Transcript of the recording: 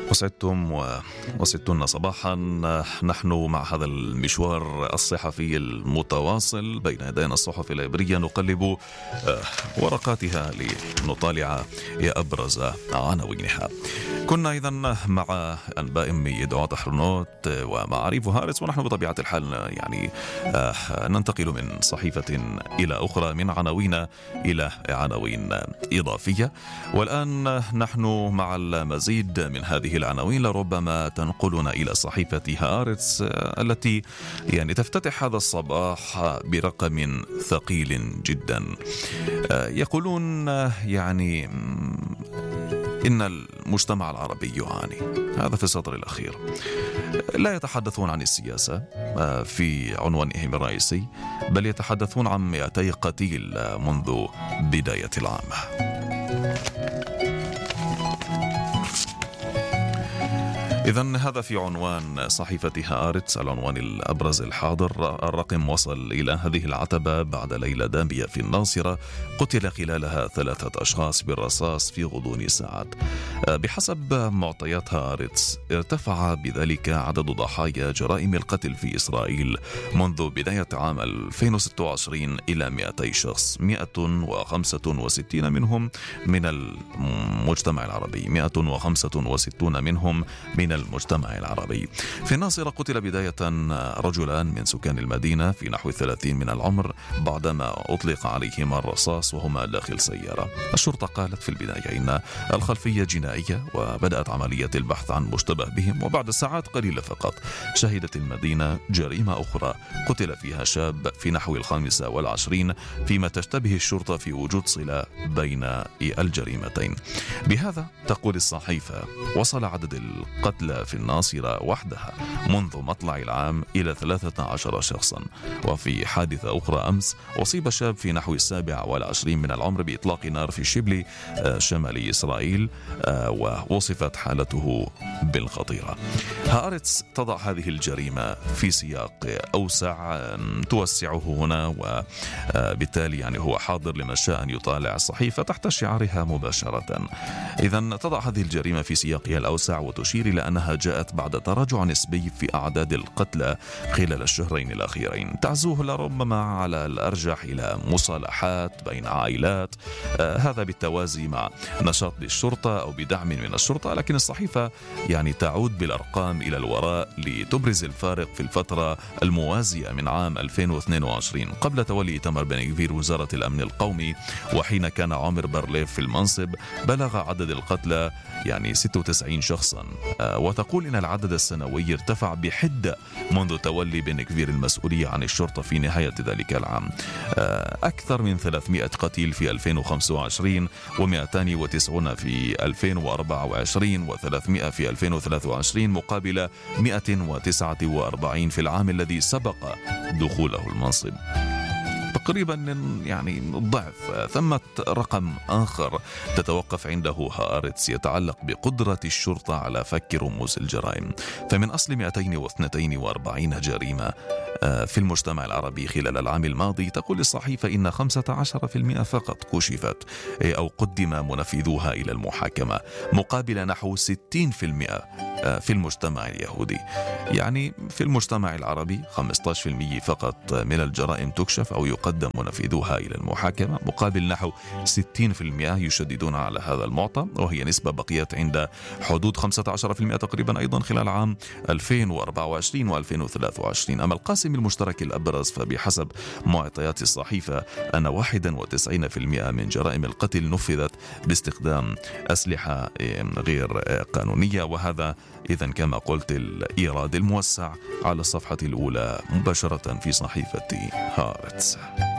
وسعدتم وستون صباحا. نحن مع هذا المشوار الصحفي المتواصل بين يدينا الصحف العبرية نقلب ورقاتها لنطالع أبرز عناوينها. كنا إذا مع أنباء من يدعوات حرنوت ومعاريف هارتس، ونحن بطبيعة الحال ننتقل من صحيفة إلى أخرى، من عناوين إلى عناوين إضافية. والآن نحن مع المزيد من هذه العناوين، لربما تنقلنا إلى صحيفة هارتس التي تفتتح هذا الصباح برقم ثقيل جدا. يقولون إن المجتمع العربي يعاني، هذا في السطر الأخير. لا يتحدثون عن السياسة في عنوانهم الرئيسي، بل يتحدثون عن 200 قتيل منذ بداية العام. إذن هذا في عنوان صحيفة هارتس، العنوان الأبرز الحاضر. الرقم وصل إلى هذه العتبة بعد ليلة دامية في الناصرة قتل خلالها 3 أشخاص بالرصاص في غضون ساعات. بحسب معطيات هارتس ارتفع بذلك عدد ضحايا جرائم القتل في إسرائيل منذ بداية عام 2026 إلى 200 شخص، 165 منهم من المجتمع العربي، 165 منهم من المجتمع العربي. في الناصرة قتل بداية رجلان من سكان المدينة في نحو 30 من العمر بعدما أطلق عليهما الرصاص وهما داخل سيارة. الشرطة قالت في البداية إن الخلفية جنائية، وبدأت عملية البحث عن مشتبه بهم. وبعد ساعات قليلة فقط شهدت المدينة جريمة أخرى قتل فيها شاب في نحو 25، فيما تشتبه الشرطة في وجود صلة بين الجريمتين. بهذا تقول الصحيفة وصل عدد القتلى في الناصرة وحدها منذ مطلع العام إلى 13 شخصا. وفي حادثة أخرى أمس أصيب شاب في نحو 27 من العمر بإطلاق نار في شبلي شمالي إسرائيل، ووصفت حالته بالخطيرة. هارتس تضع هذه الجريمة في سياق أوسع توسعه هنا، وبالتالي هو حاضر لمن شاء أن يطالع الصحيفة تحت شعارها مباشرة. إذن تضع هذه الجريمة في سياقها الأوسع وتشير إلى أنها جاءت بعد تراجع نسبي في أعداد القتلى خلال الشهرين الأخيرين، تعزوه لربما على الأرجح إلى مصالحات بين عائلات، هذا بالتوازي مع نشاط للشرطة أو بدعم من الشرطة. لكن الصحيفة تعود بالأرقام إلى الوراء لتبرز الفارق في الفترة الموازية من عام 2022 قبل تولي إيتمار بن غفير وزارة الأمن القومي، وحين كان عامر برليف في المنصب بلغ عدد القتلى 96 شخصا. وتقول إن العدد السنوي ارتفع بحدة منذ تولي بن غفير المسؤولية عن الشرطة في نهاية ذلك العام، أكثر من 300 قتيل في 2025 و290 في 2024 و300 في 2023 مقابل 149 في العام الذي سبق دخوله المنصب، تقريبا الضعف. ثمة رقم آخر تتوقف عنده هارتس يتعلق بقدرة الشرطة على فك رموز الجرائم. فمن أصل 242 جريمة في المجتمع العربي خلال العام الماضي، تقول الصحيفة إن 15% فقط كشفت أو قدم منفذوها إلى المحاكمة، مقابل نحو 60% في المجتمع اليهودي. في المجتمع العربي 15% فقط من الجرائم تكشف أو يقدم منفذوها إلى المحاكمة، مقابل نحو 60% يشددون على هذا المعطى، وهي نسبة بقيت عند حدود 15% تقريبا أيضا خلال عام 2024 و2023. أما القاسم المشترك الأبرز فبحسب معطيات الصحيفة أن 91% من جرائم القتل نفذت باستخدام أسلحة غير قانونية، وهذا إذن كما قلت الإيراد الموسع على الصفحة الأولى مباشرة في صحيفة هارتس.